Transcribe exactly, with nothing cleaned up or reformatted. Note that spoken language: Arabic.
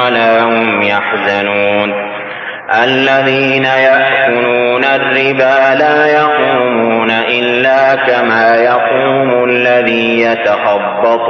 ولا هم يحزنون الذين يأكلون الربا لا يقومون إلا كما يقوم الذي يتخبط